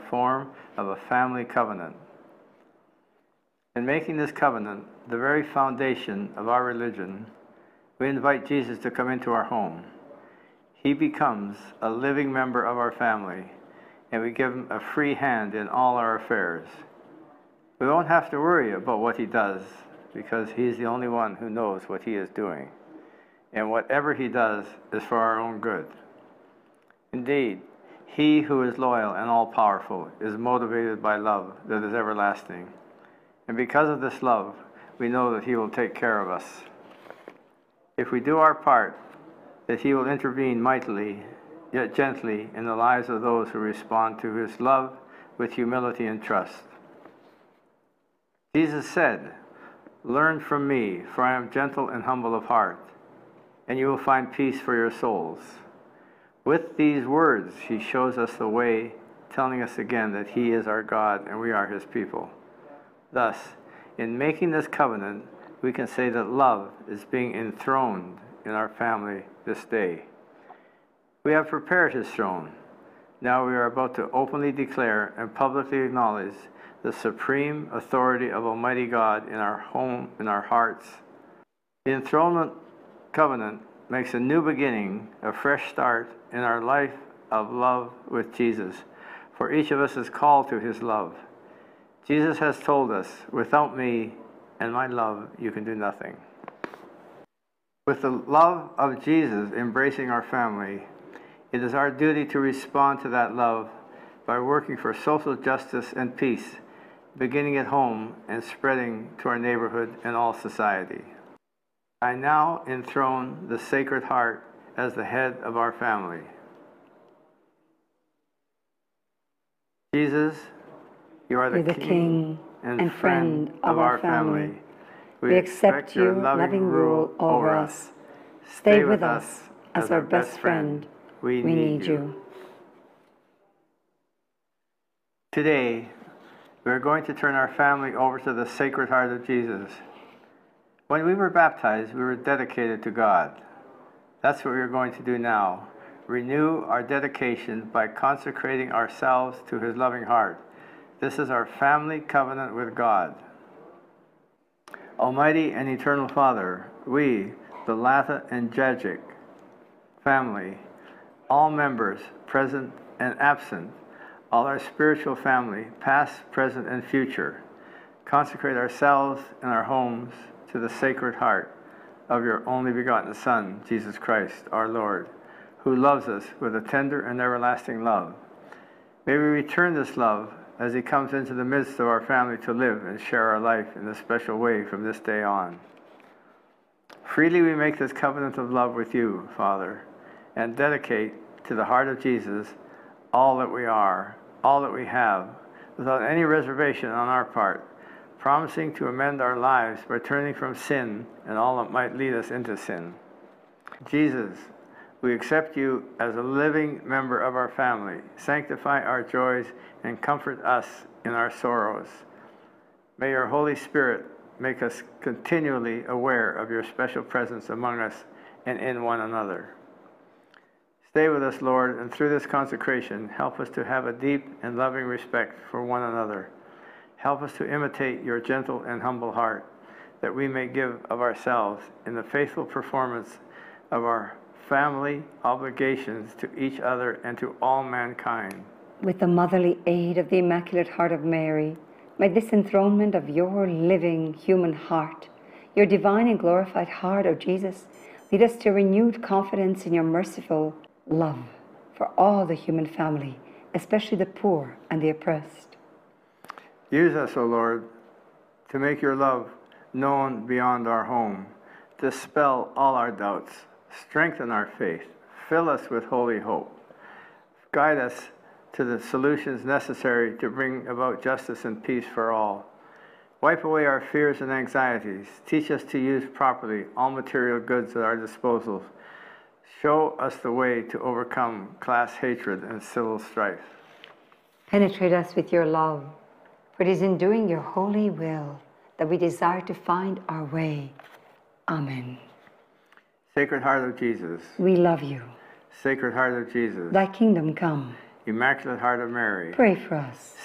form of a family covenant. In making this covenant the very foundation of our religion, we invite Jesus to come into our home. He becomes a living member of our family, and we give him a free hand in all our affairs. We won't have to worry about what he does, because he's the only one who knows what he is doing. And whatever he does is for our own good. Indeed, he who is loyal and all-powerful is motivated by love that is everlasting. And because of this love, we know that he will take care of us. If we do our part, that he will intervene mightily, yet gently, in the lives of those who respond to his love with humility and trust. Jesus said, "Learn from me, for I am gentle and humble of heart, and you will find peace for your souls." With these words, he shows us the way, telling us again that he is our God and we are his people. Thus, in making this covenant, we can say that love is being enthroned in our family this day. We have prepared his throne. Now we are about to openly declare and publicly acknowledge the supreme authority of Almighty God in our home, in our hearts. The enthronement covenant makes a new beginning, a fresh start in our life of love with Jesus, for each of us is called to his love. Jesus has told us, "Without me and my love, you can do nothing." With the love of Jesus embracing our family, it is our duty to respond to that love by working for social justice and peace, beginning at home and spreading to our neighborhood and all society. I now enthrone the Sacred Heart as the head of our family. Jesus, you are the King and friend of our family. We accept your loving rule over us. Stay with us as our best friend. We need you. Today, we are going to turn our family over to the Sacred Heart of Jesus. When we were baptized, we were dedicated to God. That's what we are going to do now. Renew our dedication by consecrating ourselves to his loving heart. This is our family covenant with God. Almighty and eternal Father, we, the Latha and Jajic family, all members, present and absent, all our spiritual family, past, present, and future, consecrate ourselves and our homes to the Sacred Heart of your only begotten Son, Jesus Christ, our Lord, who loves us with a tender and everlasting love. May we return this love as he comes into the midst of our family to live and share our life in a special way from this day on. Freely we make this covenant of love with you, Father, and dedicate to the heart of Jesus all that we are, all that we have, without any reservation on our part, promising to amend our lives by turning from sin and all that might lead us into sin. Jesus, we accept you as a living member of our family. Sanctify our joys and comfort us in our sorrows. May your Holy Spirit make us continually aware of your special presence among us and in one another. Stay with us, Lord, and through this consecration, help us to have a deep and loving respect for one another. Help us to imitate your gentle and humble heart, that we may give of ourselves in the faithful performance of our family obligations to each other and to all mankind. With the motherly aid of the Immaculate Heart of Mary, may this enthronement of your living human heart, your divine and glorified heart, O Jesus, lead us to renewed confidence in your merciful love for all the human family, especially the poor and the oppressed. Use us, O Lord, to make your love known beyond our home, dispel all our doubts, strengthen our faith, fill us with holy hope, guide us to the solutions necessary to bring about justice and peace for all. Wipe away our fears and anxieties. Teach us to use properly all material goods at our disposal. Show us the way to overcome class hatred and civil strife. Penetrate us with your love, for it is in doing your holy will that we desire to find our way. Amen. Sacred Heart of Jesus, we love you. Sacred Heart of Jesus, thy kingdom come. Immaculate Heart of Mary, pray for us.